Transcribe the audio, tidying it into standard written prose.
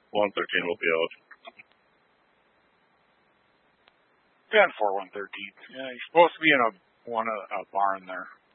113 will be out. 10-4, 113. Yeah, he's supposed to be in a barn there.